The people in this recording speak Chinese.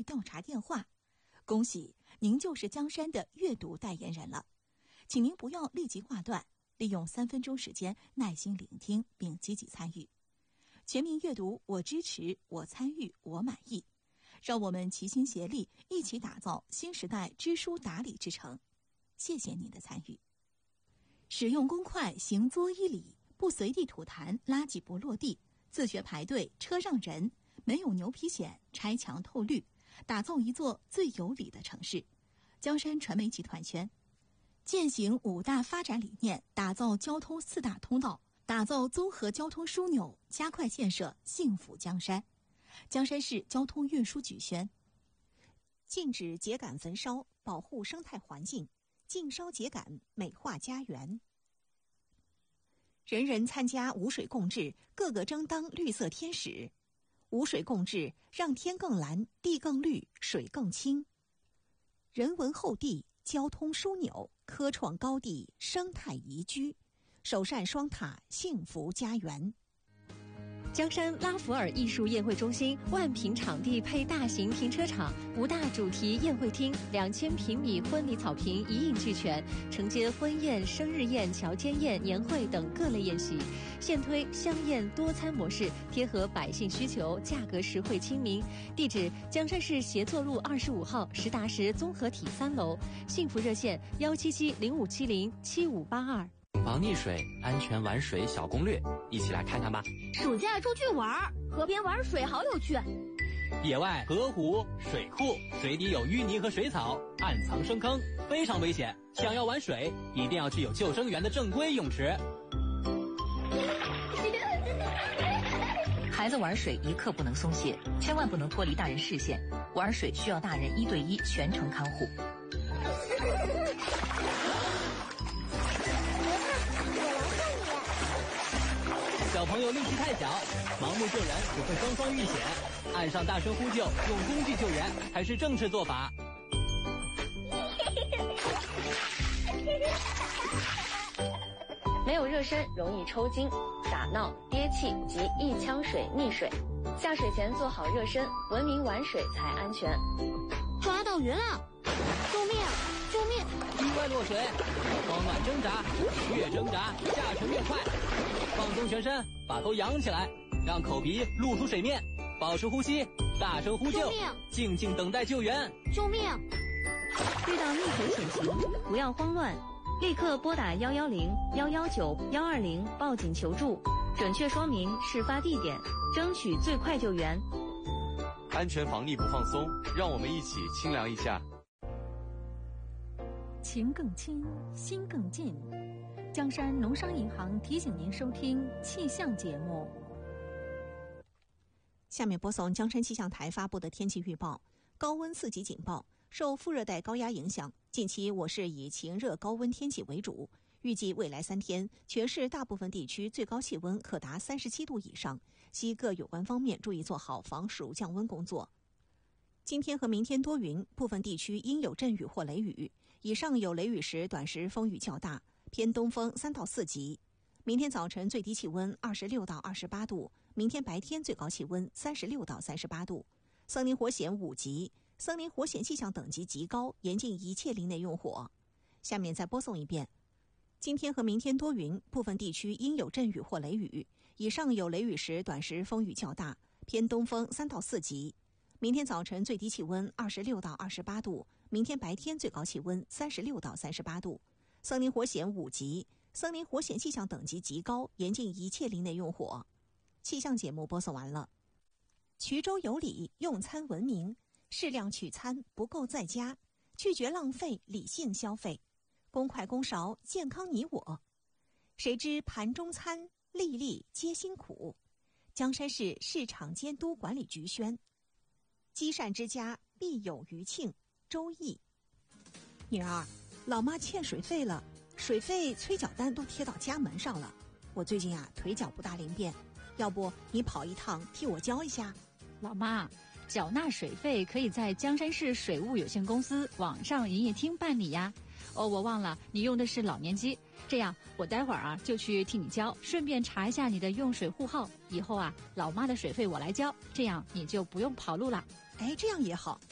调查电话。恭喜，您就是江山的阅读代言人了。请您不要立即挂断，利用3分钟时间耐心聆听并积极参与。全民阅读，我支持，我参与，我满意。让我们齐心协力，一起打造新时代知书达理之城。谢谢您的参与。使用公筷行作一礼，不随地吐痰，垃圾不落地，自觉排队，车让人，没有牛皮癣，拆墙透绿，打造一座最有礼的城市。江山传媒集团圈践行5大发展理念，打造交通4大通道，打造综合交通枢纽，加快建设幸福江山。江山市交通运输局宣：禁止秸秆焚烧，保护生态环境，禁烧秸秆，美化家园。人人参加无水共治，个个争当绿色天使。无水共治，让天更蓝，地更绿，水更清。人文厚地，交通枢纽，科创高地，生态宜居，首善双塔，幸福家园。 江山拉弗尔艺术宴会中心万平场地配大型停车场，5大主题宴会厅，2000平米婚礼草坪一应俱全，承接婚宴、生日宴、乔迁宴、年会等各类宴席。现推香宴多餐模式，贴合百姓需求，价格实惠亲民。地址：江山市协作路25号实达实综合体3楼。幸福热线17705707582。 防溺水，安全玩水小攻略，一起来看看吧。 暑假出去玩，河边玩水好有趣。 野外河湖、水库，水底有淤泥和水草，暗藏深坑，非常危险。想要玩水，一定要去有救生员的正规泳池。 孩子玩水一刻不能松懈，千万不能脱离大人视线。玩水需要大人1对1全程看护。 小朋友力气太小，盲目救人只会双双遇险。岸上大声呼救，用工具救援才是正确做法。 没有热身容易抽筋、打闹、憋气及一腔水溺水。下水前做好热身，文明玩水才安全。 抓到鱼了！救命！救命！ 意外落水，慌乱挣扎，越挣扎下沉越快。放松全身，把头扬起来，让口鼻露出水面，保持呼吸，大声呼救， 救命！ 静静等待救援。 救命！ 遇到溺水险情，不要慌乱，立刻拨打110、119、120报警求助，准确说明事发地点，争取最快救援。 安全防溺不放松，让我们一起清凉一下。 情更亲，心更近。江山农商银行提醒您收听气象节目。下面播送江山气象台发布的天气预报：高温4级警报，受副热带高压影响，近期我市以晴热高温天气为主。预计未来3天，全市大部分地区最高气温可达37度以上，希各有关方面注意做好防暑降温工作。今天和明天多云，部分地区阴有阵雨或雷雨，以上有雷雨时短时风雨较大，偏东风3到4级。明天早晨最低气温26到28度，明天白天最高气温36到38度。森林火险5级，森林火险气象等级极高，严禁一切林内用火。下面再播送一遍。今天和明天多云，部分地区阴有阵雨或雷雨，以上有雷雨时短时风雨较大，偏东风3到4级。明天早晨最低气温26到28度，明天白天最高气温36到38度。森林火险5级，森林火险气象等级极高，严禁一切林内用火。气象节目播送完了。衢州有礼，用餐文明，适量取餐，不够在家，拒绝浪费，理性消费，公筷公勺，健康你我。谁知盘中餐，粒粒皆辛苦。江山市市场监督管理局宣：积善之家必有余庆。周易。女儿，老妈欠水费了，水费催缴单都贴到家门上了。我最近腿脚不大灵便，要不你跑一趟替我交一下？ 老妈，缴纳水费可以在江山市水务有限公司网上营业厅办理呀。哦，我忘了你用的是老年机，这样我待会儿就去替你交，顺便查一下你的用水户号。以后老妈的水费我来交，这样你就不用跑路了。 哎，这样也好。